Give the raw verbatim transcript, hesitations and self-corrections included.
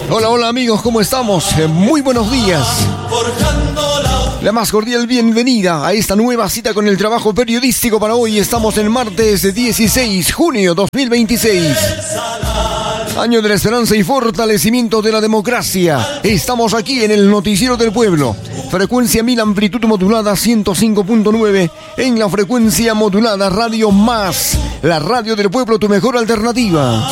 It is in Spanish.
Hola, hola amigos, ¿cómo estamos? Eh, muy buenos días. La más cordial bienvenida a esta nueva cita con el trabajo periodístico para hoy. Estamos en martes dieciséis de junio de dos mil veintiséis. Año de la esperanza y fortalecimiento de la democracia. Estamos aquí en el Noticiero del Pueblo. Frecuencia mil, amplitud modulada ciento cinco punto nueve. En la frecuencia modulada Radio Más. La radio del pueblo, tu mejor alternativa.